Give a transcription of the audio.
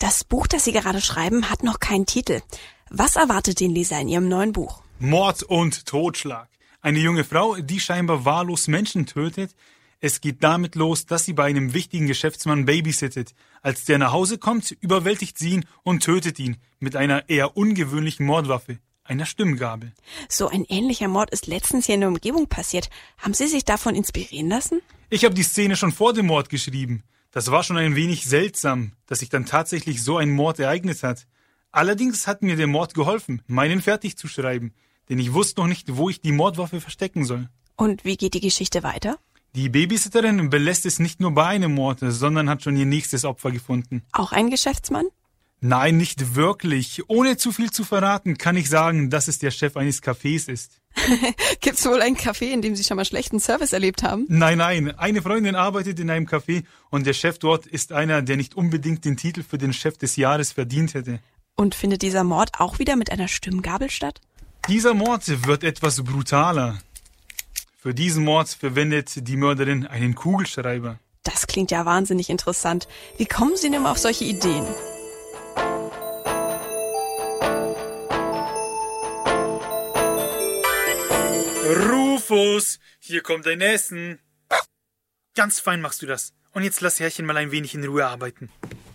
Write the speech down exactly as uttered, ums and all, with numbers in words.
Das Buch, das Sie gerade schreiben, hat noch keinen Titel. Was erwartet den Leser in Ihrem neuen Buch? Mord und Totschlag. Eine junge Frau, die scheinbar wahllos Menschen tötet. Es geht damit los, dass sie bei einem wichtigen Geschäftsmann babysittet. Als der nach Hause kommt, überwältigt sie ihn und tötet ihn mit einer eher ungewöhnlichen Mordwaffe, einer Stimmgabel. So ein ähnlicher Mord ist letztens hier in der Umgebung passiert. Haben Sie sich davon inspirieren lassen? Ich habe die Szene schon vor dem Mord geschrieben. Das war schon ein wenig seltsam, dass sich dann tatsächlich so ein Mord ereignet hat. Allerdings hat mir der Mord geholfen, meinen fertig zu schreiben, denn ich wusste noch nicht, wo ich die Mordwaffe verstecken soll. Und wie geht die Geschichte weiter? Die Babysitterin belässt es nicht nur bei einem Mord, sondern hat schon ihr nächstes Opfer gefunden. Auch ein Geschäftsmann? Nein, nicht wirklich. Ohne zu viel zu verraten, kann ich sagen, dass es der Chef eines Cafés ist. Gibt's wohl ein Café, in dem Sie schon mal schlechten Service erlebt haben? Nein, nein. Eine Freundin arbeitet in einem Café und der Chef dort ist einer, der nicht unbedingt den Titel für den Chef des Jahres verdient hätte. Und findet dieser Mord auch wieder mit einer Stimmgabel statt? Dieser Mord wird etwas brutaler. Für diesen Mord verwendet die Mörderin einen Kugelschreiber. Das klingt ja wahnsinnig interessant. Wie kommen Sie denn auf solche Ideen? Rufus, hier kommt dein Essen. Ganz fein machst du das. Und jetzt lass Herrchen mal ein wenig in Ruhe arbeiten.